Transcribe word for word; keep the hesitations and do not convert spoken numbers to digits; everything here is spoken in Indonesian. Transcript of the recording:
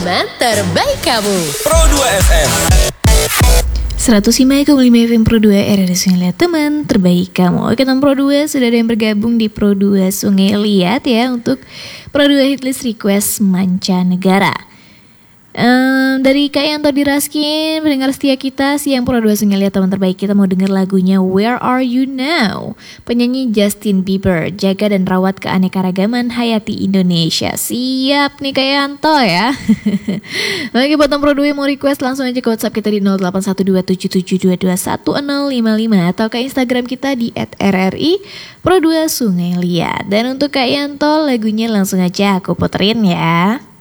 teman terbaik kamu. Pro dua F M seratus lima koma lima F M Pro dua R R I Sungai Liat, teman terbaik kamu. Oke, teman Pro dua, sudah ada yang bergabung di Pro dua Sungai Liat ya, untuk Pro dua Hitlist Request Mancanegara. Um, dari Kak Yanto Diraskin, pendengar setia kita, siang Pro dua Sungai Liat, teman terbaik kita mau denger lagunya Where Are You Now, penyanyi Justin Bieber. Jaga dan rawat keanekaragaman hayati Indonesia. Siap nih Kak Yanto ya. Oke, buat teman Pro dua yang mau request, langsung aja ke WhatsApp kita di nol delapan satu dua tujuh tujuh dua dua satu nol lima lima atau ke Instagram kita di et R R I Pro dua Sungai Liat. Dan untuk Kak Yanto, lagunya langsung aja aku puterin ya.